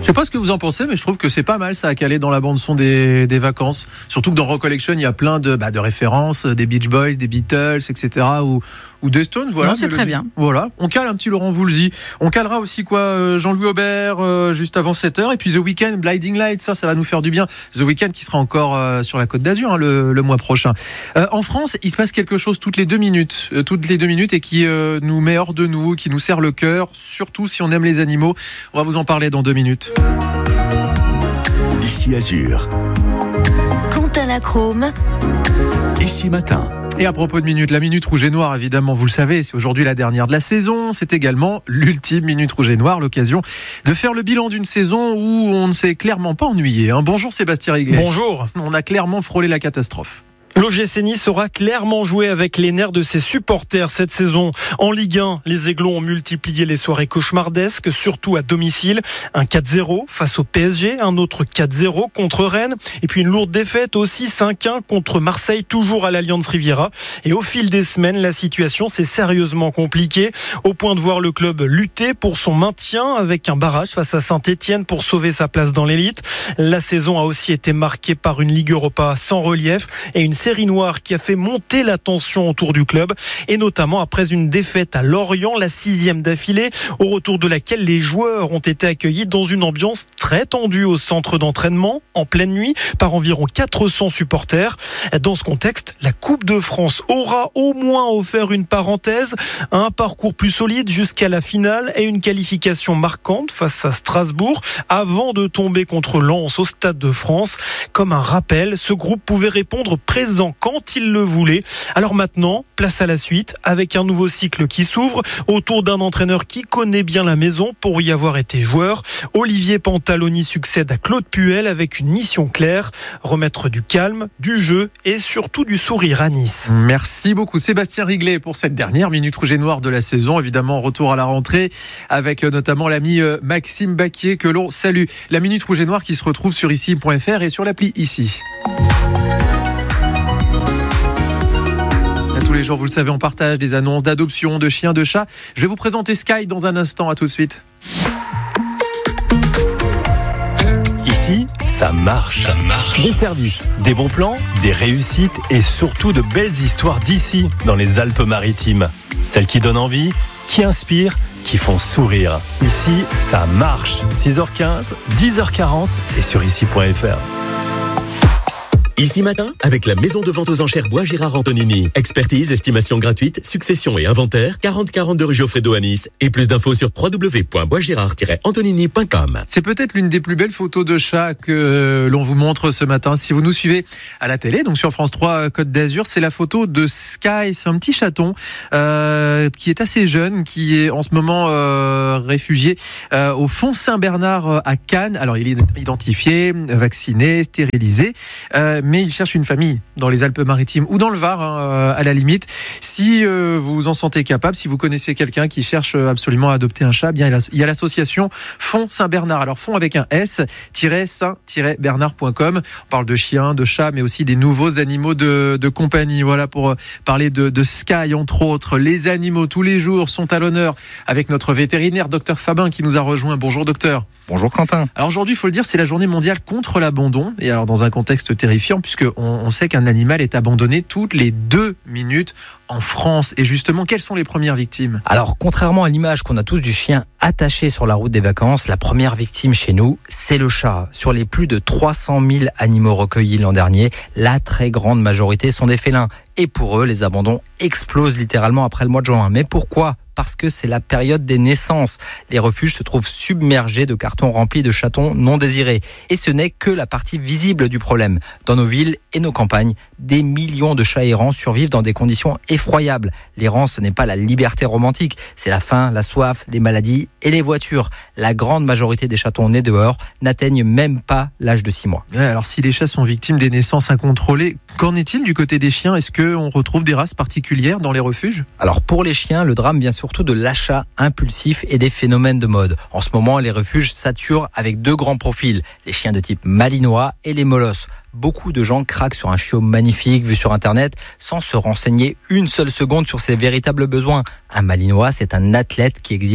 Je sais pas ce que vous en pensez, mais je trouve que c'est pas mal ça à caler dans la bande son des vacances. Surtout que dans Recollection, il y a plein de références, des Beach Boys, des Beatles, etc. ou des Stones. Voilà. Non, c'est très bien. Voilà. On cale un petit Laurent Voulzy. On calera aussi Jean-Louis Aubert juste avant 7h. Et puis The Weeknd, Blinding Lights, ça va nous faire du bien. The Weeknd qui sera encore sur la Côte d'Azur le mois prochain. En France, il se passe quelque chose toutes les 2 minutes. Et qui nous met hors de nous, qui nous serre le cœur, surtout si on aime les animaux. On va vous en parler dans 2 minutes. Ici Azur. Quentin Lacrome. Ici Matin. Et à propos de minutes, la minute rouge et noire, évidemment, vous le savez, c'est aujourd'hui la dernière de la saison. C'est également l'ultime minute rouge et noire, l'occasion de faire le bilan d'une saison où on ne s'est clairement pas ennuyé. Bonjour Sébastien Riglet. Bonjour. On a clairement frôlé la catastrophe. L'OGC Nice aura clairement joué avec les nerfs de ses supporters cette saison. En Ligue 1, les Aiglons ont multiplié les soirées cauchemardesques, surtout à domicile. Un 4-0 face au PSG, un autre 4-0 contre Rennes, et puis une lourde défaite aussi 5-1 contre Marseille, toujours à l'Allianz Riviera. Et au fil des semaines, la situation s'est sérieusement compliquée, au point de voir le club lutter pour son maintien avec un barrage face à Saint-Etienne pour sauver sa place dans l'élite. La saison a aussi été marquée par une Ligue Europa sans relief et une série noire qui a fait monter la tension autour du club, et notamment après une défaite à Lorient, la 6e d'affilée, au retour de laquelle les joueurs ont été accueillis dans une ambiance très tendue au centre d'entraînement en pleine nuit par environ 400 supporters. Dans ce contexte, la Coupe de France aura au moins offert une parenthèse, un parcours plus solide jusqu'à la finale et une qualification marquante face à Strasbourg avant de tomber contre Lens au Stade de France. Comme un rappel, ce groupe pouvait répondre présent quand il le voulait. Alors maintenant, place à la suite avec un nouveau cycle qui s'ouvre autour d'un entraîneur qui connaît bien la maison pour y avoir été joueur. Olivier Pantaloni succède à Claude Puel avec une mission claire, remettre du calme, du jeu et surtout du sourire à Nice. Merci beaucoup Sébastien Riglet pour cette dernière minute rouge et noire de la saison. Évidemment, retour à la rentrée avec notamment l'ami Maxime Baquier que l'on salue. La minute rouge et noire qui se retrouve sur ici.fr et sur l'appli Ici. Tous les jours, vous le savez, on partage des annonces d'adoption de chiens, de chats. Je vais vous présenter Sky dans un instant. À tout de suite. Ici, ça marche. Des services, des bons plans, des réussites et surtout de belles histoires d'ici, dans les Alpes-Maritimes. Celles qui donnent envie, qui inspirent, qui font sourire. Ici, ça marche. 6h15, 10h40 et sur ici.fr. Ici Matin, avec la maison de vente aux enchères Bois Girard Antonini. Expertise, estimation gratuite, succession et inventaire, 4042 rue Geoffredo à Nice. Et plus d'infos sur www.boisgirard-antonini.com. C'est peut-être l'une des plus belles photos de chat que l'on vous montre ce matin. Si vous nous suivez à la télé, donc sur France 3 Côte d'Azur, c'est la photo de Sky. C'est un petit chaton qui est assez jeune, qui est en ce moment réfugié au Fond Saint-Bernard à Cannes. Alors il est identifié, vacciné, stérilisé, mais il cherche une famille dans les Alpes-Maritimes ou dans le Var, à la limite. Si vous vous en sentez capable, si vous connaissez quelqu'un qui cherche absolument à adopter un chat, bien il y a l'association Fond Saint-Bernard. Alors Fond avec un S-Saint-Bernard.com. On parle de chiens, de chats, mais aussi des nouveaux animaux de compagnie. Voilà pour parler de Sky, entre autres. Les animaux tous les jours sont à l'honneur avec notre vétérinaire, docteur Fabin, qui nous a rejoint. Bonjour docteur. Bonjour Quentin. Alors aujourd'hui, il faut le dire, c'est la journée mondiale contre l'abandon. Et alors dans un contexte terrifiant, puisqu'on sait qu'un animal est abandonné toutes les 2 minutes en France. Et justement, quelles sont les premières victimes ? Alors, contrairement à l'image qu'on a tous du chien attaché sur la route des vacances, la première victime chez nous, c'est le chat. Sur les plus de 300 000 animaux recueillis l'an dernier, la très grande majorité sont des félins. Et pour eux, les abandons explosent littéralement après le mois de juin. Mais pourquoi ? Parce que c'est la période des naissances. Les refuges se trouvent submergés de cartons remplis de chatons non désirés. Et ce n'est que la partie visible du problème. Dans nos villes et nos campagnes, des millions de chats errants survivent dans des conditions effroyables. L'errance, ce n'est pas la liberté romantique, c'est la faim, la soif, les maladies et les voitures. La grande majorité des chatons nés dehors n'atteignent même pas l'âge de 6 mois. Ouais, alors si les chats sont victimes des naissances incontrôlées, qu'en est-il du côté des chiens ? Est-ce qu'on retrouve des races particulières dans les refuges ? Alors pour les chiens, le drame vient surtout de l'achat impulsif et des phénomènes de mode. En ce moment, les refuges saturent avec 2 grands profils, les chiens de type malinois et les molosses. Beaucoup de gens craquent sur un chiot magnifique vu sur Internet sans se renseigner une seule seconde sur ses véritables besoins. Un malinois, c'est un athlète qui exige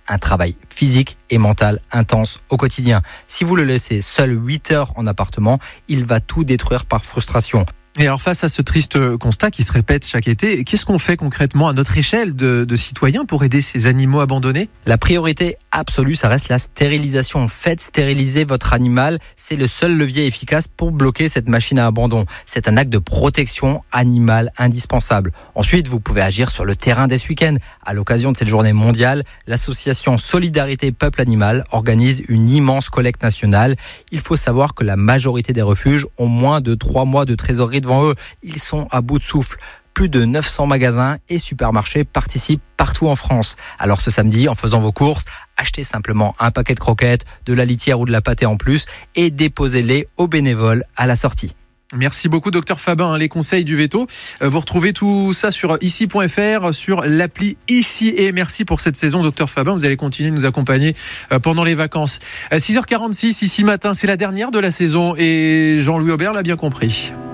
un travail physique et mental intense au quotidien. Si vous le laissez seul 8 heures en appartement, il va tout détruire par frustration. Et alors face à ce triste constat qui se répète chaque été, qu'est-ce qu'on fait concrètement à notre échelle de citoyens pour aider ces animaux abandonnés ? La priorité absolue, ça reste la stérilisation. Faites stériliser votre animal, c'est le seul levier efficace pour bloquer cette machine à abandon. C'est un acte de protection animale indispensable. Ensuite, vous pouvez agir sur le terrain dès ce week-end. À l'occasion de cette journée mondiale, l'association Solidarité Peuple Animal organise une immense collecte nationale. Il faut savoir que la majorité des refuges ont moins de 3 mois de trésorerie devant eux. Ils sont à bout de souffle. Plus de 900 magasins et supermarchés participent partout en France. Alors ce samedi, en faisant vos courses, achetez simplement un paquet de croquettes, de la litière ou de la pâtée en plus et déposez-les aux bénévoles à la sortie. Merci beaucoup Dr Fabin, les conseils du veto. Vous retrouvez tout ça sur ici.fr, sur l'appli Ici. Et merci pour cette saison Dr Fabin, vous allez continuer de nous accompagner pendant les vacances. 6h46 ici matin, c'est la dernière de la saison et Jean-Louis Aubert l'a bien compris.